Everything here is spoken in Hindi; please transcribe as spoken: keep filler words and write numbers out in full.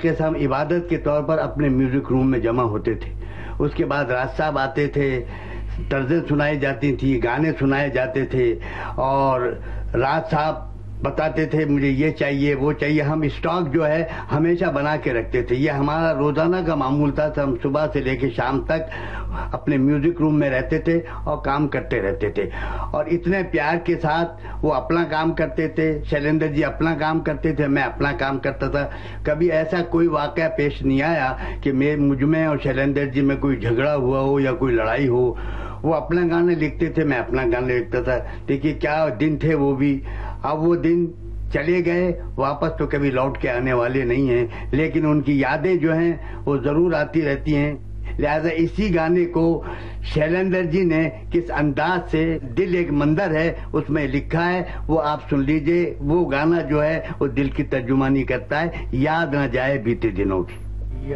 तरीके से हम इबादत के तौर पर अपने म्यूजिक रूम में जमा होते थे। उसके बाद राज साहब आते थे, तर्जें सुनाई जाती थी, गाने सुनाए जाते थे और राज साहब बताते थे मुझे ये चाहिए वो चाहिए। हम स्टॉक जो है हमेशा बना के रखते थे। ये हमारा रोजाना का मामूल था। हम सुबह से लेकर शाम तक अपने म्यूजिक रूम में रहते थे और काम करते रहते थे और इतने प्यार के साथ वो अपना काम करते थे, शैलेंद्र जी अपना काम करते थे, मैं अपना काम करता था। कभी ऐसा कोई वाकया पेश नहीं आया कि मैं मुझ में और शैलेंद्र जी में कोई झगड़ा हुआ हो या कोई लड़ाई हो। वो अपना गाने लिखते थे, मैं अपना गाने लिखता था। देखिए क्या दिन थे वो भी। अब वो दिन चले गए, वापस तो कभी लौट के आने वाले नहीं हैं, लेकिन उनकी यादें जो हैं वो जरूर आती रहती हैं। लिहाजा इसी गाने को शैलेंद्र जी ने किस अंदाज से, दिल एक मंदिर है उसमें लिखा है, वो आप सुन लीजिए। वो गाना जो है वो दिल की तर्जुमानी करता है, याद न जाए बीते दिनों की।